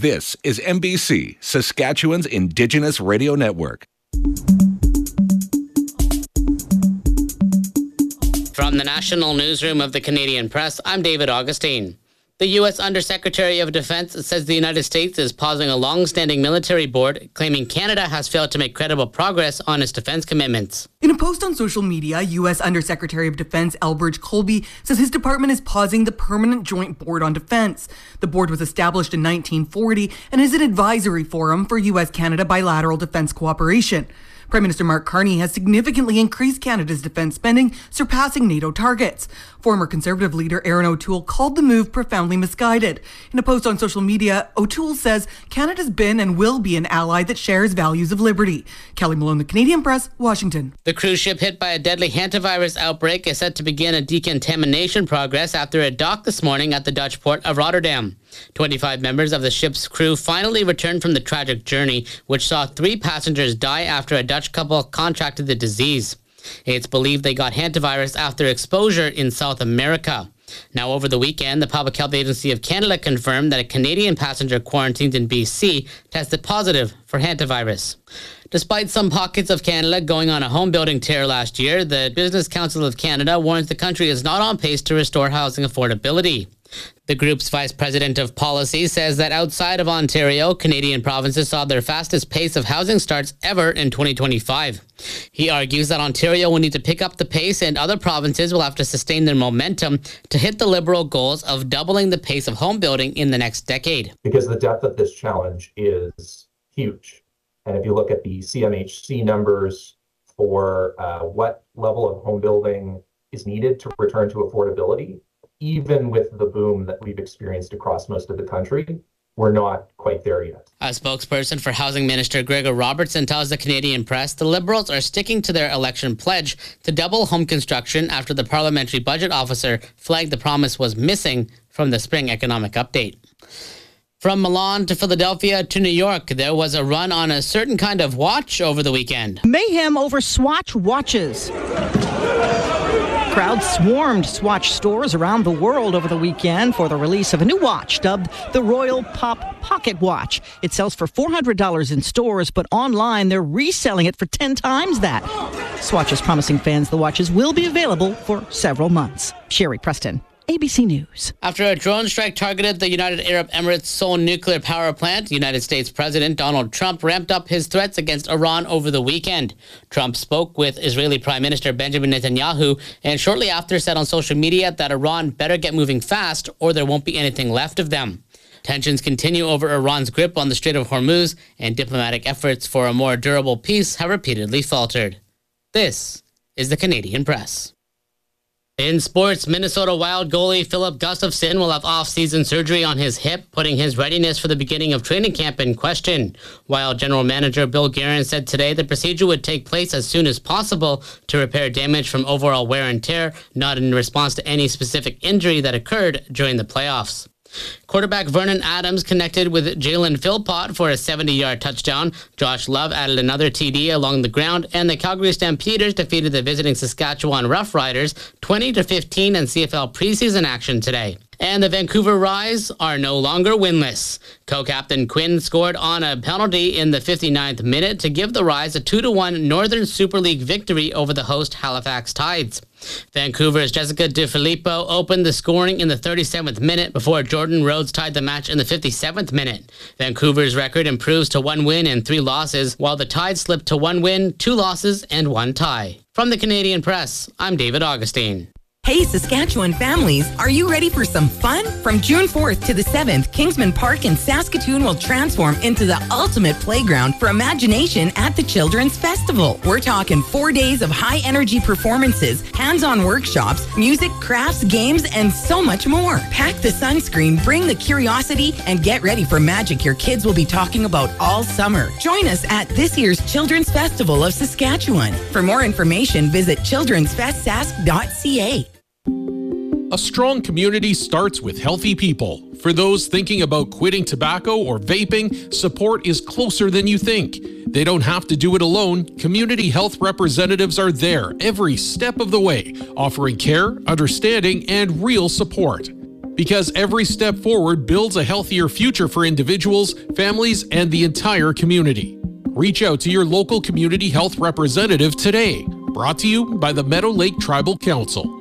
This is MBC, Saskatchewan's Indigenous Radio Network. From the National Newsroom of the Canadian Press, I'm David Augustine. The U.S. Undersecretary of Defense says the United States is pausing a long-standing military board, claiming Canada has failed to make credible progress on its defense commitments. In a post on social media, U.S. Undersecretary of Defense Elbridge Colby says his department is pausing the Permanent Joint Board on Defense. The board was established in 1940 and is an advisory forum for U.S.-Canada bilateral defense cooperation. Prime Minister Mark Carney has significantly increased Canada's defense spending, surpassing NATO targets. Former Conservative leader Erin O'Toole called the move profoundly misguided. In a post on social media, O'Toole says Canada's been and will be an ally that shares values of liberty. Kelly Malone, The Canadian Press, Washington. The cruise ship hit by a deadly hantavirus outbreak is set to begin a decontamination progress after it docked this morning at the Dutch port of Rotterdam. 25 members of the ship's crew finally returned from the tragic journey, which saw 3 passengers die after a Dutch couple contracted the disease. It's believed they got hantavirus after exposure in South America. Now, over the weekend, the Public Health Agency of Canada confirmed that a Canadian passenger quarantined in BC tested positive for hantavirus. Despite some pockets of Canada going on a home building tear last year, the Business Council of Canada warns the country is not on pace to restore housing affordability. The group's vice president of policy says that outside of Ontario, Canadian provinces saw their fastest pace of housing starts ever in 2025. He argues that Ontario will need to pick up the pace and other provinces will have to sustain their momentum to hit the Liberal goals of doubling the pace of home building in the next decade. Because the depth of this challenge is huge. And if you look at the CMHC numbers for what level of home building is needed to return to affordability, even with the boom that we've experienced across most of the country, we're not quite there yet. A spokesperson for Housing Minister Gregor Robertson tells the Canadian Press the Liberals are sticking to their election pledge to double home construction after the parliamentary budget officer flagged the promise was missing from the spring economic update. From Milan to Philadelphia to New York, there was a run on a certain kind of watch over the weekend. Mayhem over Swatch watches. Crowds swarmed Swatch stores around the world over the weekend for the release of a new watch dubbed the Royal Pop Pocket Watch. It sells for $400 in stores, but online they're reselling it for 10 times that. Swatch is promising fans the watches will be available for several months. Sherry Preston, ABC News. After a drone strike targeted the United Arab Emirates' Seoul nuclear power plant, United States President Donald Trump ramped up his threats against Iran over the weekend. Trump spoke with Israeli Prime Minister Benjamin Netanyahu and shortly after said on social media that Iran better get moving fast or there won't be anything left of them. Tensions continue over Iran's grip on the Strait of Hormuz, and diplomatic efforts for a more durable peace have repeatedly faltered. This is the Canadian Press. In sports, Minnesota Wild goalie Philip Gustafson will have off-season surgery on his hip, putting his readiness for the beginning of training camp in question. Wild general manager Bill Guerin said today the procedure would take place as soon as possible to repair damage from overall wear and tear, not in response to any specific injury that occurred during the playoffs. Quarterback Vernon Adams connected with Jalen Philpott for a 70-yard touchdown. Josh Love added another TD along the ground, and the Calgary Stampeders defeated the visiting Saskatchewan Roughriders 20-15 in CFL preseason action today. And the Vancouver Rise are no longer winless. Co-captain Quinn scored on a penalty in the 59th minute to give the Rise a 2-1 Northern Super League victory over the host Halifax Tides. Vancouver's Jessica DeFilippo opened the scoring in the 37th minute before Jordan Rhodes tied the match in the 57th minute. Vancouver's record improves to 1 win and 3 losses, while the Tides slipped to 1 win, 2 losses, and 1 tie. From the Canadian Press, I'm David Augustine. Hey, Saskatchewan families, are you ready for some fun? From June 4th to the 7th, Kingsman Park in Saskatoon will transform into the ultimate playground for imagination at the Children's Festival. We're talking 4 days of high-energy performances, hands-on workshops, music, crafts, games, and so much more. Pack the sunscreen, bring the curiosity, and get ready for magic your kids will be talking about all summer. Join us at this year's Children's Festival of Saskatchewan. For more information, visit childrensfestsask.ca. A strong community starts with healthy people. For those thinking about quitting tobacco or vaping, support is closer than you think. They don't have to do it alone. Community health representatives are there every step of the way, offering care, understanding, and real support. Because every step forward builds a healthier future for individuals, families, and the entire community. Reach out to your local community health representative today. Brought to you by the Meadow Lake Tribal Council.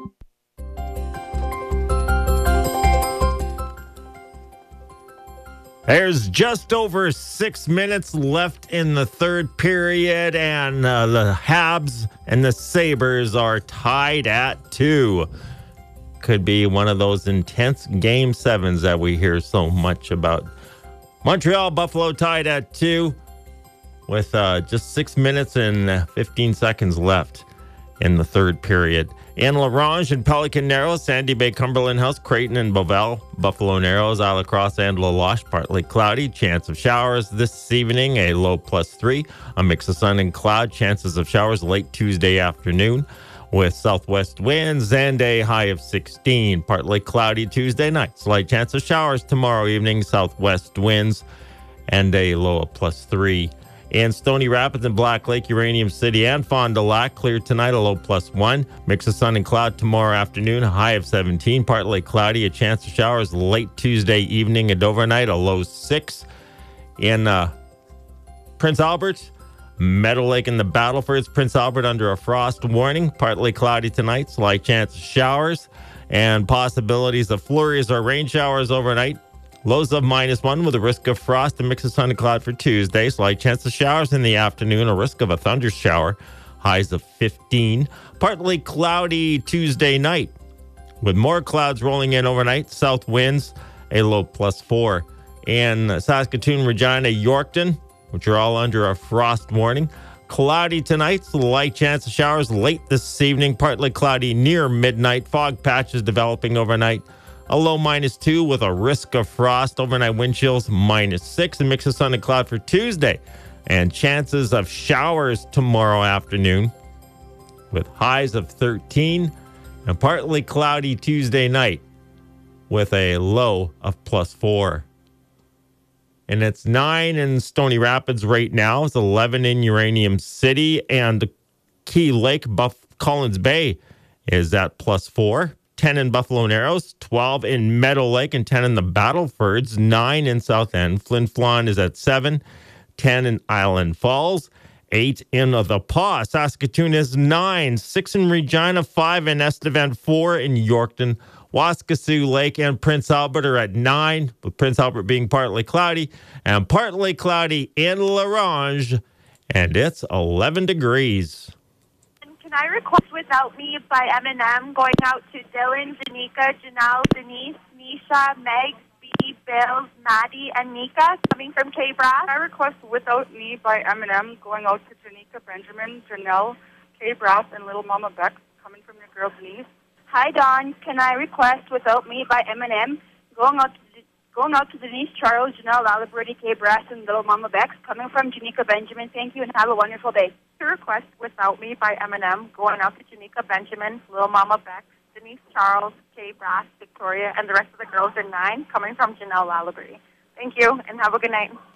There's just over 6 minutes left in the third period, and the Habs and the Sabres are tied at 2. Could be one of those intense Game 7s that we hear so much about. Montreal, Buffalo tied at 2 with just 6 minutes and 15 seconds left in the third period. In La Ronge and Pelican Narrows, Sandy Bay, Cumberland House, Creighton and Beauval, Buffalo Narrows, Isle Cross and La Loche, partly cloudy, chance of showers this evening, a low +3, a mix of sun and cloud, chances of showers late Tuesday afternoon with southwest winds and a high of 16, partly cloudy Tuesday night, slight chance of showers tomorrow evening, southwest winds and a low of +3. In Stony Rapids and Black Lake, Uranium City and Fond du Lac, clear tonight, a low +1. Mix of sun and cloud tomorrow afternoon, a high of 17. Partly cloudy, a chance of showers late Tuesday evening and overnight, a low 6. In Prince Albert, Meadow Lake and the Battlefords, Prince Albert under a frost warning. Partly cloudy tonight, slight chance of showers and possibilities of flurries or rain showers overnight. Lows of -1 with a risk of frost, a mix of sun and cloud for Tuesday. Slight chance of showers in the afternoon, a risk of a thunder shower. Highs of 15. Partly cloudy Tuesday night with more clouds rolling in overnight. South winds, a low +4. In Saskatoon, Regina, Yorkton, which are all under a frost warning. Cloudy tonight, slight chance of showers late this evening. Partly cloudy near midnight. Fog patches developing overnight. A low -2 with a risk of frost. Overnight wind chills -6. A mix of sun and cloud for Tuesday. And chances of showers tomorrow afternoon with highs of 13. And partly cloudy Tuesday night with a low of +4. And it's 9 in Stony Rapids right now. It's 11 in Uranium City. And Key Lake, Collins Bay is at +4. 10 in Buffalo Narrows, 12 in Meadow Lake, and 10 in the Battlefords, 9 in South End. Flin Flon is at 7, 10 in Island Falls, 8 in the Paw. Saskatoon is 9, 6 in Regina, 5 in Estevan, 4 in Yorkton. Waskesiu Lake and Prince Albert are at 9, with Prince Albert being partly cloudy, and partly cloudy in La Ronge, and it's 11 degrees. Can I request Without Me by Eminem going out to Dylan, Janika, Janelle, Denise, Nisha, Meg, B, Bill, Maddie, and Nika coming from K-Brass? I request Without Me by Eminem going out to Janika, Benjamin, Janelle, K-Brass, and Little Mama Beck coming from your girl Denise. Hi, Dawn. Can I request Without Me by Eminem going out to Denise, Charles, Janelle, Lalaberty, K-Brass, and Little Mama Beck coming from Janika, Benjamin. Thank you and have a wonderful day. To request Without Me by Eminem going out to Janika, Benjamin, Little Mama Beck, Denise, Charles, K-Brass, Victoria, and the rest of the girls are 9 coming from Janelle Lalaberty. Thank you and have a good night.